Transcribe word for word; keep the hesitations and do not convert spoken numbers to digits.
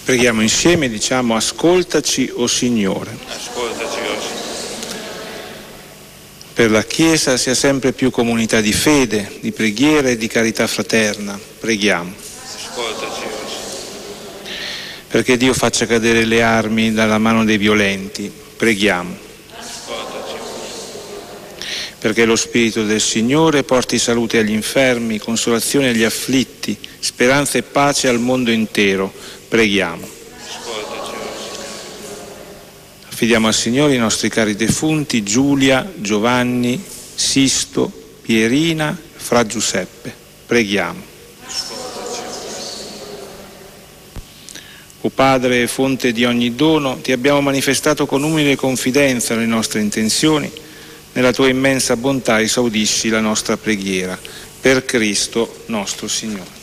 Preghiamo insieme, diciamo: ascoltaci, o Signore. Ascoltaci, o Signore. Per la Chiesa sia sempre più comunità di fede, di preghiera e di carità fraterna. Preghiamo. Ascoltaci, o Signore. Perché Dio faccia cadere le armi dalla mano dei violenti. Preghiamo. Ascoltaci, o Signore. Perché lo Spirito del Signore porti salute agli infermi, consolazione agli afflitti, speranza e pace al mondo intero. Preghiamo. Ascoltaci, o Signore. Affidiamo al Signore i nostri cari defunti Giulia, Giovanni, Sisto, Pierina, Fra Giuseppe. Preghiamo. Ascoltaci, o Signore. O Padre e fonte di ogni dono, ti abbiamo manifestato con umile confidenza le nostre intenzioni. Nella tua immensa bontà esaudisci la nostra preghiera. Per Cristo nostro Signore.